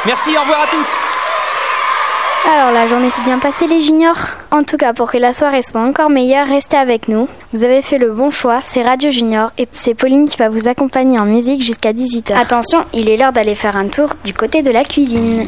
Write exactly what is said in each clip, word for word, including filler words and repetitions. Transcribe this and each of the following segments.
Merci, au revoir à tous. Alors la journée s'est bien passée les juniors. En tout cas, pour que la soirée soit encore meilleure, restez avec nous. Vous avez fait le bon choix, c'est Radio Junior et c'est Pauline qui va vous accompagner en musique jusqu'à dix-huit heures. Attention, il est l'heure d'aller faire un tour du côté de la cuisine.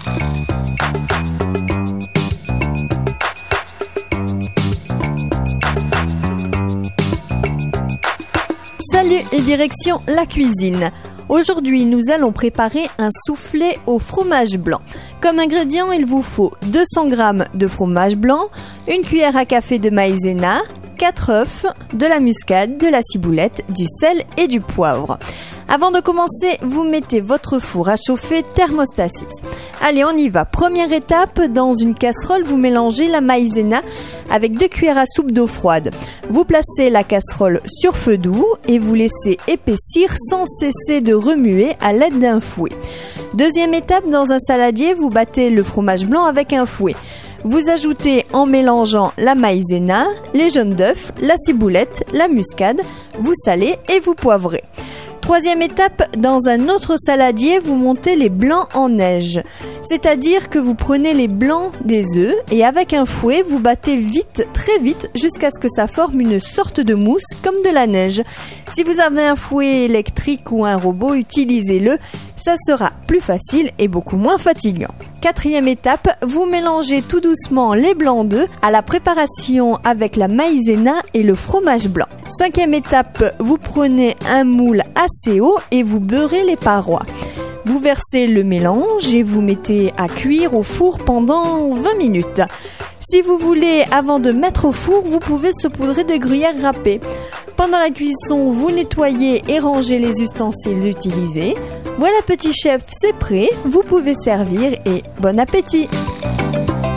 Salut et direction la cuisine. Aujourd'hui, nous allons préparer un soufflé au fromage blanc. Comme ingrédient, il vous faut deux cents grammes de fromage blanc, une cuillère à café de maïzena, quatre œufs, de la muscade, de la ciboulette, du sel et du poivre. Avant de commencer, vous mettez votre four à chauffer thermostat six. Allez, on y va. Première étape, dans une casserole, vous mélangez la maïzena avec deux cuillères à soupe d'eau froide. Vous placez la casserole sur feu doux et vous laissez épaissir sans cesser de remuer à l'aide d'un fouet. Deuxième étape, dans un saladier, vous battez le fromage blanc avec un fouet. Vous ajoutez en mélangeant la maïzena, les jaunes d'œufs, la ciboulette, la muscade, vous salez et vous poivrez. Troisième étape, dans un autre saladier, vous montez les blancs en neige. C'est-à-dire que vous prenez les blancs des œufs et avec un fouet, vous battez vite, très vite, jusqu'à ce que ça forme une sorte de mousse comme de la neige. Si vous avez un fouet électrique ou un robot, utilisez-le. Ça sera plus facile et beaucoup moins fatigant. Quatrième étape, vous mélangez tout doucement les blancs d'œufs à la préparation avec la maïzena et le fromage blanc. Cinquième étape, vous prenez un moule assez haut et vous beurrez les parois. Vous versez le mélange et vous mettez à cuire au four pendant vingt minutes. Si vous voulez, avant de mettre au four, vous pouvez saupoudrer de gruyère râpée. Pendant la cuisson, vous nettoyez et rangez les ustensiles utilisés. Voilà petit chef, c'est prêt, vous pouvez servir et bon appétit!